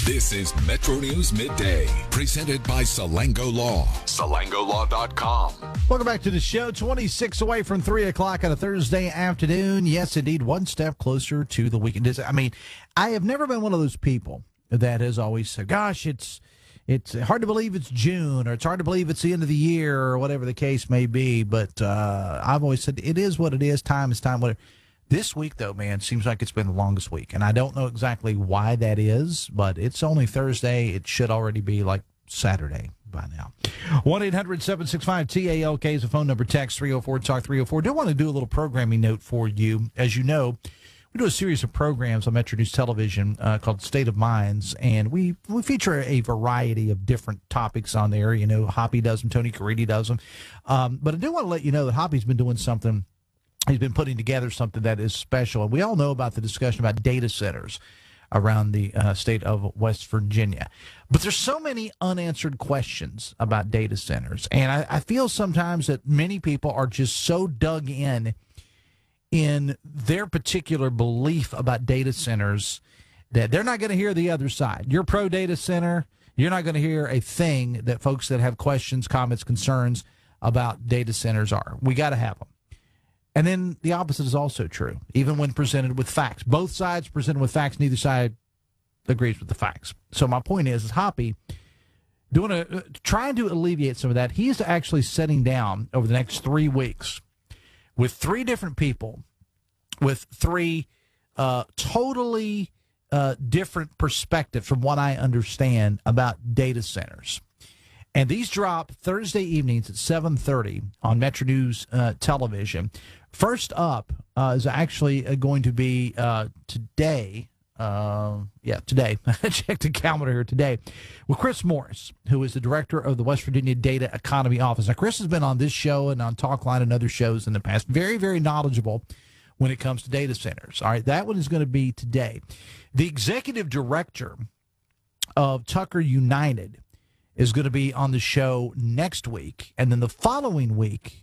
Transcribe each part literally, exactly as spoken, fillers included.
This is Metro News Midday, presented by Salango Law. Salango Law dot com. Welcome back to the show. twenty-six away from three o'clock on a Thursday afternoon. Yes, indeed, one step closer to the weekend. I mean, I have never been one of those people that has always said, gosh, it's it's hard to believe it's June, or it's hard to believe it's the end of the year, or whatever the case may be. But uh, I've always said it is what it is. Time is time, whatever. This week, though, man, seems like it's been the longest week. And I don't know exactly why that is, but it's only Thursday. It should already be like Saturday by now. one eight hundred seven six five T A L K is the phone number. Text three oh four talk three oh four. I do want to do a little programming note for you. As you know, we do a series of programs on Metro News Television uh, called State of Minds, and we, we feature a variety of different topics on there. You know, Hoppy does them, Tony Caridi does them. Um, but I do want to let you know that Hoppy's been doing something. He's been putting together something that is special. And we all know about the discussion about data centers around the uh, state of West Virginia. But there's so many unanswered questions about data centers. And I, I feel sometimes that many people are just so dug in in their particular belief about data centers that they're not going to hear the other side. You're pro data center. You're not going to hear a thing that folks that have questions, comments, concerns about data centers are. We got to have them. And then the opposite is also true, even when presented with facts. Both sides presented with facts, neither side agrees with the facts. So my point is, is Hoppy doing a uh, trying to alleviate some of that. He's actually sitting down over the next three weeks with three different people with three uh, totally uh, different perspectives from what I understand about data centers. And these drop Thursday evenings at seven thirty on Metro News uh, Television. First up uh, is actually uh, going to be uh, today. Uh, yeah, today. I checked the calendar here today with Chris Morris, who is the director of the West Virginia Data Economy Office. Now, Chris has been on this show and on Talkline and other shows in the past. Very, very knowledgeable when it comes to data centers. All right, that one is going to be today. The executive director of Tucker United is going to be on the show next week, and then the following week,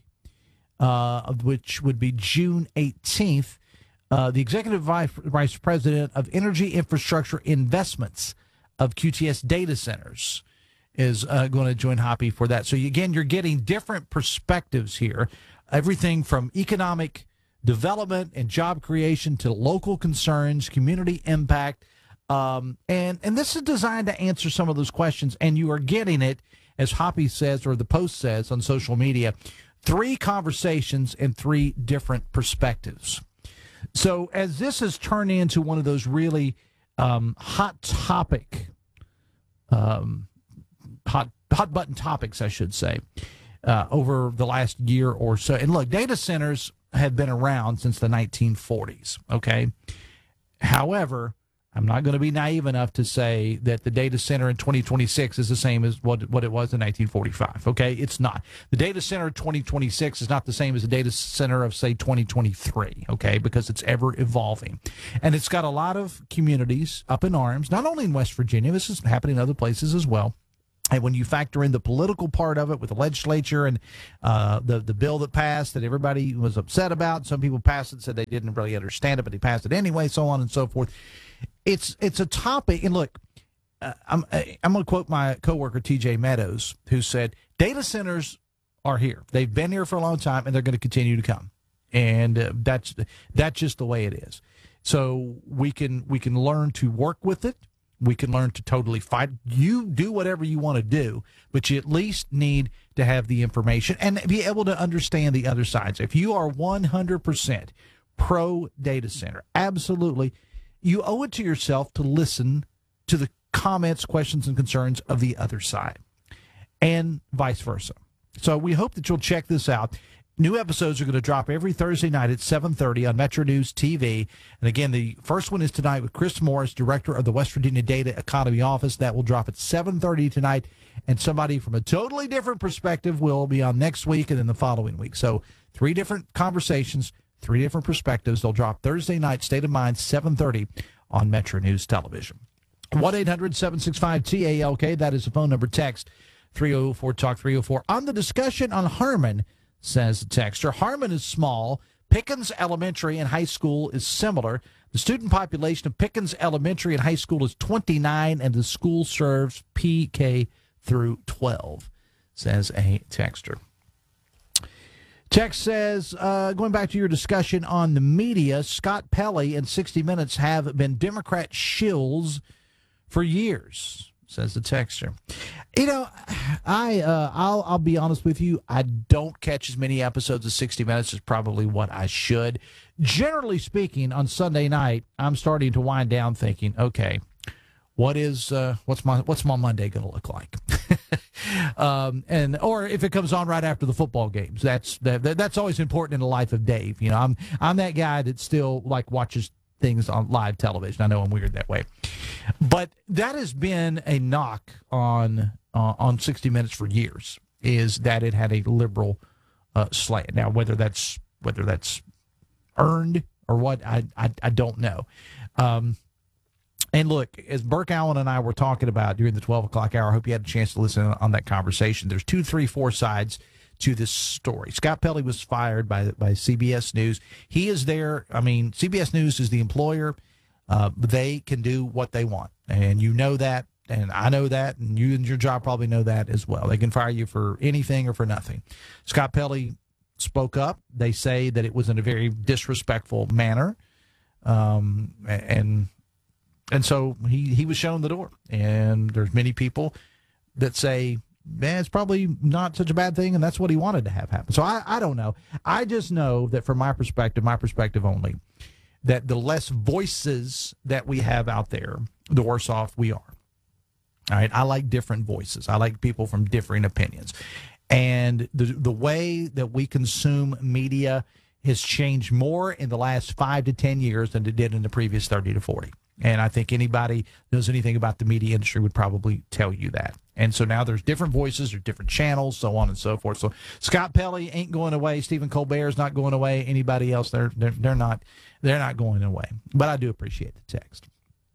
uh, which would be June eighteenth, uh, the executive vice, vice president of Energy Infrastructure Investments of Q T S Data Centers is uh, going to join Hoppy for that. So, again, you're getting different perspectives here, everything from economic development and job creation to local concerns, community impact. Um, and, and this is designed to answer some of those questions, and you are getting it, as Hoppy says, or the Post says on social media, three conversations and three different perspectives. So as this has turned into one of those really um, hot topic, um, hot, hot button topics, I should say, uh, over the last year or so. And look, data centers have been around since the nineteen forties, okay? However, I'm not going to be naive enough to say that the data center in twenty twenty-six is the same as what what it was in nineteen forty-five, okay? It's not. The data center in twenty twenty-six is not the same as the data center of, say, twenty twenty-three, okay, because it's ever evolving. And it's got a lot of communities up in arms, not only in West Virginia, this is happening in other places as well. And when you factor in the political part of it with the legislature and uh, the the bill that passed that everybody was upset about, some people passed it, said they didn't really understand it, but they passed it anyway, so on and so forth. It's it's a topic, and look, uh, I'm I'm going to quote my coworker T J Meadows, who said data centers are here. They've been here for a long time, and they're going to continue to come, and uh, that's that's just the way it is. So we can we can learn to work with it. We can learn to totally fight. You do whatever you want to do, but you at least need to have the information and be able to understand the other sides. If you are one hundred percent pro data center, absolutely, you owe it to yourself to listen to the comments, questions, and concerns of the other side, and vice versa. So we hope that you'll check this out. New episodes are going to drop every Thursday night at seven thirty on Metro News T V. And again, the first one is tonight with Chris Morris, director of the West Virginia Data Economy Office. That will drop at seven thirty tonight. And somebody from a totally different perspective will be on next week and then the following week. So three different conversations, three different perspectives. They'll drop Thursday night, State of Mind, seven thirty on Metro News Television. one eight hundred seven six five T A L K. That is the phone number. Text three oh four talk three oh four. On the discussion on Harmon, says the texter, Harmon is small. Pickens Elementary and High School is similar. The student population of Pickens Elementary and High School is twenty-nine, and the school serves P K through twelve, says a texter. Text says, uh, going back to your discussion on the media, Scott Pelley and sixty minutes have been Democrat shills for years, says the texter. You know, I, uh, I'll, I'll be honest with you. I don't catch as many episodes of sixty minutes as probably what I should. Generally speaking, on Sunday night, I'm starting to wind down thinking, okay, what is, uh, what's my, what's my Monday going to look like? um, and, or if it comes on right after the football games, that's, that, that's always important in the life of Dave. You know, I'm, I'm that guy that still like watches things on live television. I know I'm weird that way, but that has been a knock on, uh, on sixty minutes for years, is that it had a liberal, uh, slant. Now, whether that's, whether that's earned or what, I, I, I don't know. Um, And look, as Burke Allen and I were talking about during the twelve o'clock hour, I hope you had a chance to listen on that conversation. There's two, three, four sides to this story. Scott Pelley was fired by by C B S News. He is there. I mean, C B S News is the employer. Uh, they can do what they want, and you know that, and I know that, and you and your job probably know that as well. They can fire you for anything or for nothing. Scott Pelley spoke up. They say that it was in a very disrespectful manner, um, and. And so he, he was shown the door. And there's many people that say, man, it's probably not such a bad thing, and that's what he wanted to have happen. So I, I don't know. I just know that from my perspective, my perspective only, that the less voices that we have out there, the worse off we are. All right, I like different voices. I like people from differing opinions. And the the way that we consume media has changed more in the last five to ten years than it did in the previous thirty to forty. And I think anybody who knows anything about the media industry would probably tell you that. And so now there's different voices, there's different channels, so on and so forth. So Scott Pelley ain't going away. Stephen Colbert is not going away. Anybody else, they're, they're, they're not they're not going away. But I do appreciate the text.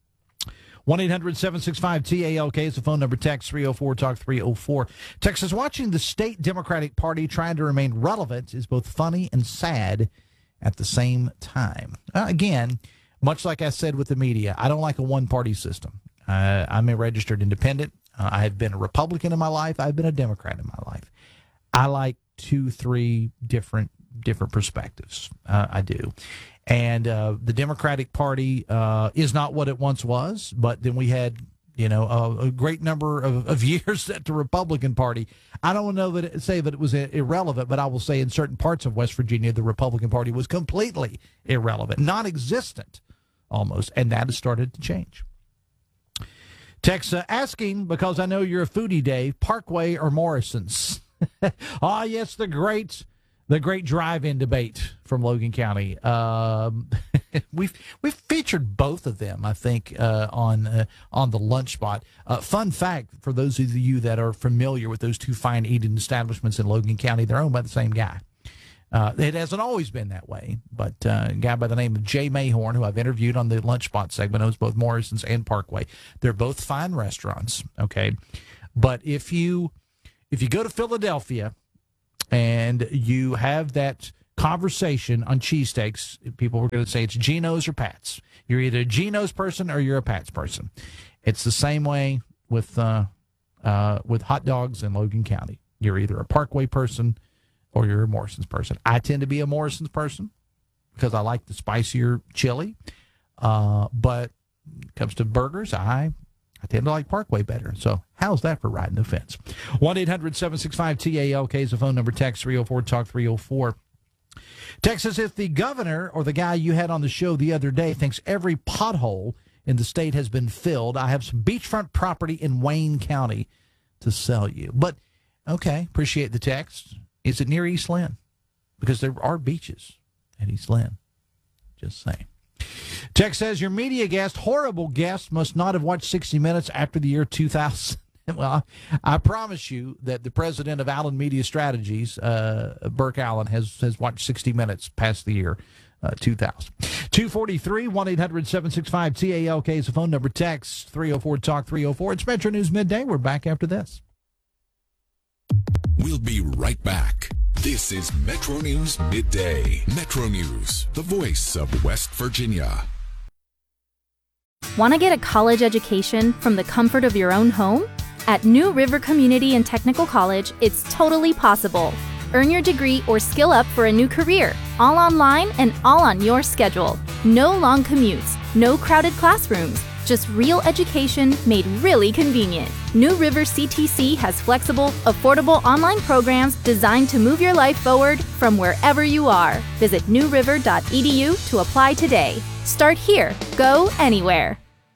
one eight hundred seven six five T A L K is the phone number. Text three oh four talk three oh four. Text says, watching the state Democratic Party trying to remain relevant is both funny and sad at the same time. Uh, again, much like I said with the media, I don't like a one-party system. Uh, I'm a registered independent. Uh, I have been a Republican in my life. I've been a Democrat in my life. I like two, three different different perspectives. Uh, I do. And uh, the Democratic Party uh, is not what it once was, but then we had, you know, a, a great number of, of years that the Republican Party, I don't know that it, say that it was irrelevant, but I will say in certain parts of West Virginia, the Republican Party was completely irrelevant, non-existent. Almost, and that has started to change. Text uh, asking, because I know you're a foodie, Dave, Parkway or Morrison's? Ah, yes, the great, the great drive-in debate from Logan County. Um, we've we've featured both of them, I think, uh, on uh, on the Lunch Spot. Uh, fun fact for those of you that are familiar with those two fine eating establishments in Logan County, they're owned by the same guy. Uh, it hasn't always been that way, but uh, a guy by the name of Jay Mayhorn, who I've interviewed on the Lunch Spot segment, owns both Morrison's and Parkway. They're both fine restaurants, okay? But if you if you go to Philadelphia and you have that conversation on cheesesteaks, people are going to say it's Geno's or Pat's. You're either a Geno's person or you're a Pat's person. It's the same way with uh, uh, with hot dogs in Logan County. You're either a Parkway person or you're a Morrison's person. I tend to be a Morrison's person because I like the spicier chili. Uh, but when it comes to burgers, I I tend to like Parkway better. So how's that for riding the fence? one eight hundred seven six five T A L K is the phone number. Text three oh four talk three oh four. Texas, if the governor or the guy you had on the show the other day thinks every pothole in the state has been filled, I have some beachfront property in Wayne County to sell you. But, okay, appreciate the text. Is it near East Lynn? Because there are beaches at East Lynn. Just saying. Text says, your media guest, horrible guest, must not have watched sixty minutes after the year two thousand. Well, I promise you that the president of Allen Media Strategies, uh, Burke Allen, has, has watched sixty minutes past the year uh, two thousand. two forty-three, one eight hundred seven six five T A L K is the phone number. Text three oh four talk three oh four. It's Metro News Midday. We're back after this. We'll be right back. This is Metro News Midday. Metro News, the voice of West Virginia. Want to get a college education from the comfort of your own home? At New River Community and Technical College, it's totally possible. Earn your degree or skill up for a new career, all online and all on your schedule. No long commutes, no crowded classrooms, just real education made really convenient. New River C T C has flexible, affordable online programs designed to move your life forward from wherever you are. Visit new river dot e d u to apply today. Start here, go anywhere.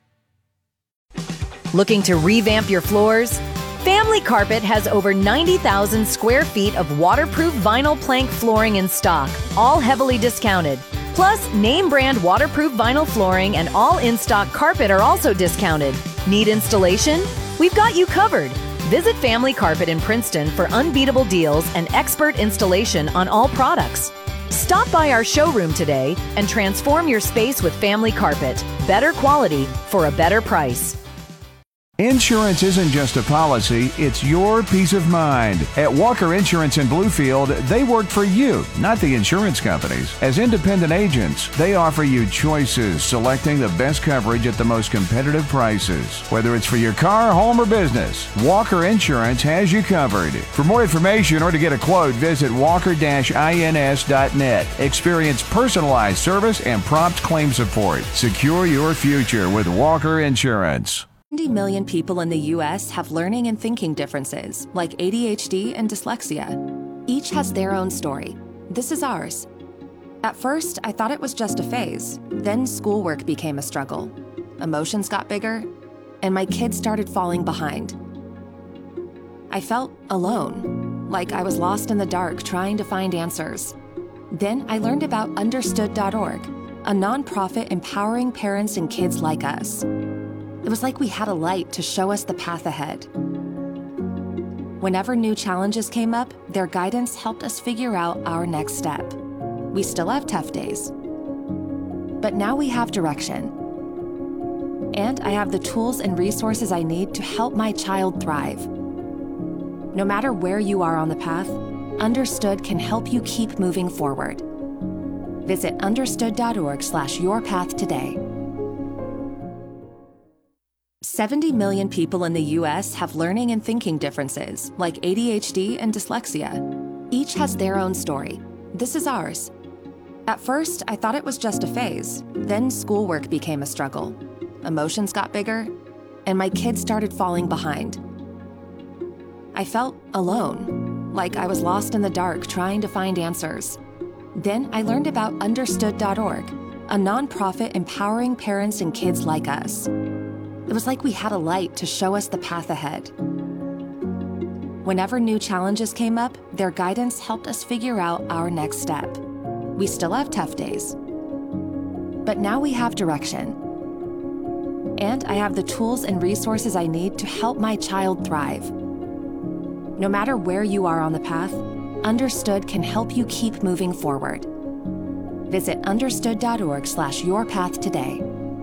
Looking to revamp your floors? Family Carpet has over ninety thousand square feet of waterproof vinyl plank flooring in stock, all heavily discounted. Plus, name brand waterproof vinyl flooring and all in-stock carpet are also discounted. Need installation? We've got you covered. Visit Family Carpet in Princeton for unbeatable deals and expert installation on all products. Stop by our showroom today and transform your space with Family Carpet. Better quality for a better price. Insurance isn't just a policy, it's your peace of mind. At Walker Insurance in Bluefield, they work for you, not the insurance companies. As independent agents, they offer you choices, selecting the best coverage at the most competitive prices. Whether it's for your car, home, or business, Walker Insurance has you covered. For more information or to get a quote, visit walker dash ins dot net. Experience personalized service and prompt claim support. Secure your future with Walker Insurance. seventy million people in the U S have learning and thinking differences, like A D H D and dyslexia. Each has their own story. This is ours. At first, I thought it was just a phase. Then schoolwork became a struggle. Emotions got bigger, and my kids started falling behind. I felt alone, like I was lost in the dark trying to find answers. Then I learned about understood dot org, a nonprofit empowering parents and kids like us. It was like we had a light to show us the path ahead. Whenever new challenges came up, their guidance helped us figure out our next step. We still have tough days, but now we have direction. And I have the tools and resources I need to help my child thrive. No matter where you are on the path, Understood can help you keep moving forward. Visit understood dot org slash your path today. seventy million people in the U S have learning and thinking differences, like A D H D and dyslexia. Each has their own story. This is ours. At first, I thought it was just a phase. Then schoolwork became a struggle. Emotions got bigger, and my kids started falling behind. I felt alone, like I was lost in the dark trying to find answers. Then I learned about understood dot org, a nonprofit empowering parents and kids like us. It was like we had a light to show us the path ahead. Whenever new challenges came up, their guidance helped us figure out our next step. We still have tough days, but now we have direction. And I have the tools and resources I need to help my child thrive. No matter where you are on the path, Understood can help you keep moving forward. Visit understood dot org slash your path today.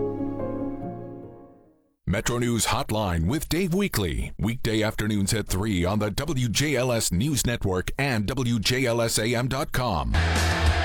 Metro News Hotline with Dave Weekly. Weekday afternoons at three on the W J L S News Network and W J L S A M dot com.